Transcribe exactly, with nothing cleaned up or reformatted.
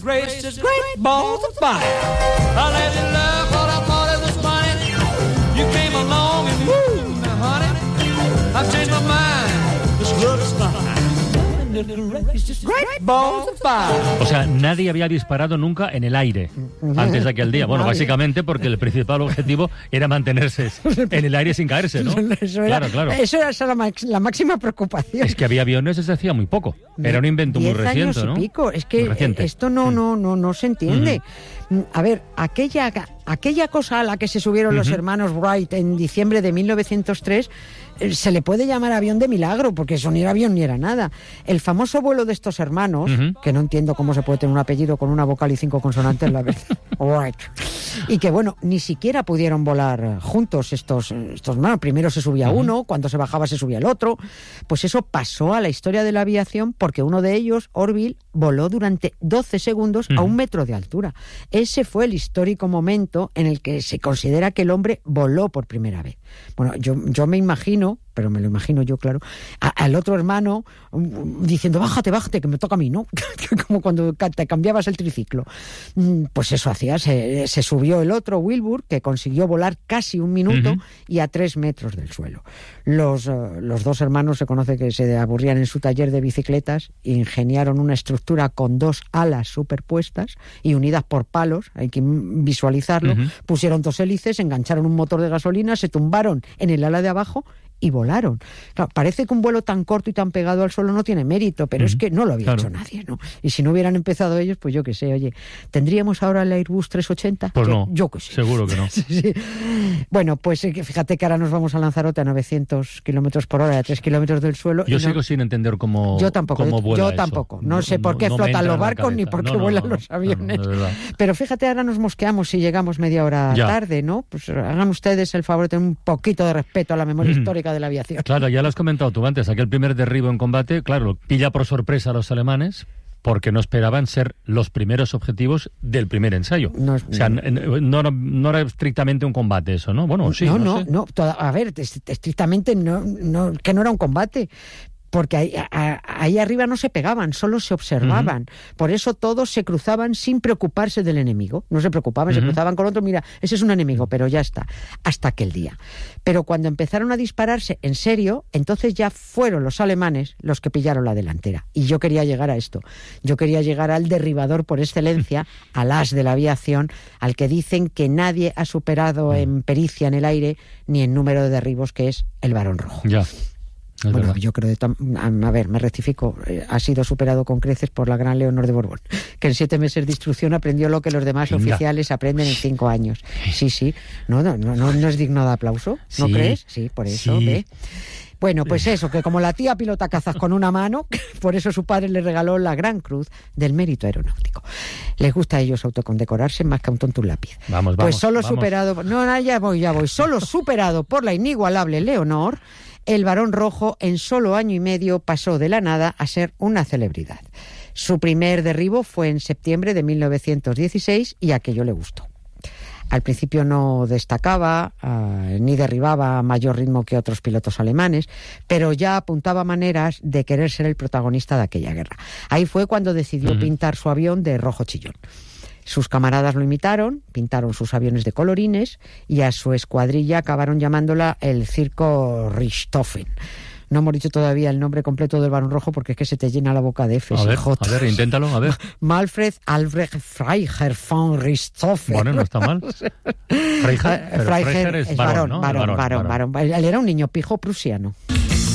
Grace is great balls of fire. I let you love what I thought it was funny. You came along and woo, now honey, I've changed my mind. This love is fine. Grace is great balls of fire. O sea, nadie había disparado nunca en el aire antes de aquel día. Bueno, básicamente porque el principal objetivo era mantenerse en el aire sin caerse, ¿no? Eso era, claro, claro. Eso era la, max, la máxima preocupación. Es que había aviones desde hacía muy poco. Era un invento muy reciente, años y ¿no? pico. Es que esto no, no, no, no se entiende. Uh-huh. A ver, aquella, aquella cosa a la que se subieron uh-huh. los hermanos Wright en diciembre de mil novecientos tres se le puede llamar avión de milagro, porque eso ni era avión ni era nada. El famoso vuelo de estos hermanos, uh-huh. que no entiendo cómo se puede tener un apellido con una vocal y cinco consonantes, la verdad. Right. Y que, bueno, ni siquiera pudieron volar juntos estos, estos hermanos. Primero se subía uh-huh. uno, cuando se bajaba se subía el otro. Pues eso pasó a la historia de la aviación porque uno de ellos, Orville, voló durante doce segundos uh-huh. a un metro de altura. Ese fue el histórico momento en el que se considera que el hombre voló por primera vez. Bueno, yo, yo me imagino, pero me lo imagino yo, claro, a, al otro hermano um, diciendo, bájate, bájate, que me toca a mí, ¿no? Como cuando te cambiabas el triciclo. Pues eso hacía, se, se subió el otro, Wilbur, que consiguió volar casi un minuto uh-huh. y a tres metros del suelo. Los, uh, los dos hermanos se conoce que se aburrían en su taller de bicicletas e ingeniaron una estructura con dos alas superpuestas y unidas por palos, hay que visualizarlo, uh-huh. pusieron dos hélices, engancharon un motor de gasolina, se tumbaron en el ala de abajo y volaron. Claro, parece que un vuelo tan corto y tan pegado al suelo no tiene mérito, pero uh-huh. es que no lo había claro. hecho nadie, ¿no? Y si no hubieran empezado ellos, pues yo qué sé, oye, ¿tendríamos ahora el Airbus trescientos ochenta? Pues yo, no, yo qué sé. Seguro que no. sí, sí. Bueno, pues eh, fíjate que ahora nos vamos a Lanzarote a novecientos kilómetros por hora, a tres kilómetros del suelo. Yo y sigo no... sin entender cómo, yo tampoco, cómo vuela Yo eso. tampoco. No, no sé no, por qué no flotan los barcos ni por qué no, no, vuelan no, los aviones. No, no, pero fíjate, ahora nos mosqueamos si llegamos media hora ya. tarde, ¿no? Pues hagan ustedes el favor de tener un poquito de respeto a la memoria mm. histórica de la aviación. Claro, ya lo has comentado tú antes, aquel primer derribo en combate, claro, pilla por sorpresa a los alemanes, porque no esperaban ser los primeros objetivos del primer ensayo. No, o sea, no, no, no era estrictamente un combate eso, ¿no? Bueno, sí. No, no, no, sé. no toda, a ver, estrictamente no, no, que no era un combate. Porque ahí, a, ahí arriba no se pegaban, solo se observaban. Uh-huh. Por eso todos se cruzaban sin preocuparse del enemigo. No se preocupaban, uh-huh. se cruzaban con otro, mira, ese es un enemigo, pero ya está, hasta aquel día. Pero cuando empezaron a dispararse en serio, entonces ya fueron los alemanes los que pillaron la delantera. Y yo quería llegar a esto. Yo quería llegar al derribador por excelencia, al as de la aviación, al que dicen que nadie ha superado en pericia en el aire ni en número de derribos, que es el Barón Rojo. Ya. Es bueno, verdad. yo creo de tam- a ver, me rectifico, eh, ha sido superado con creces por la gran Leonor de Borbón, que en siete meses de instrucción aprendió lo que los demás Venga. oficiales aprenden en cinco años. Sí, sí, no, no, no, no, no es digno de aplauso, ¿no sí. crees? Sí, por eso, sí. ve. Bueno, pues eso, que como la tía pilota cazas con una mano, por eso su padre le regaló la Gran Cruz del Mérito Aeronáutico. Les gusta a ellos autocondecorarse más que a un tonto un lápiz. Vamos, vamos. Pues solo vamos. superado, no, no, ya voy, ya voy, solo superado por la inigualable Leonor, el Barón Rojo en solo año y medio pasó de la nada a ser una celebridad. Su primer derribo fue en septiembre de mil novecientos dieciséis y aquello le gustó. Al principio no destacaba uh, ni derribaba a mayor ritmo que otros pilotos alemanes, pero ya apuntaba maneras de querer ser el protagonista de aquella guerra. Ahí fue cuando decidió uh-huh. pintar su avión de rojo chillón. Sus camaradas lo imitaron, pintaron sus aviones de colorines y a su escuadrilla acabaron llamándola el Circo Richthofen. No hemos dicho todavía el nombre completo del Barón Rojo porque es que se te llena la boca de Fs a y ver, J. A ver, inténtalo, a ver. Manfred Albrecht Freiherr von Richthofen. Bueno, no está mal. Freiherr, pero Freiherr es varón, ¿no? varón, varón, varón, varón. Él era un niño pijo prusiano.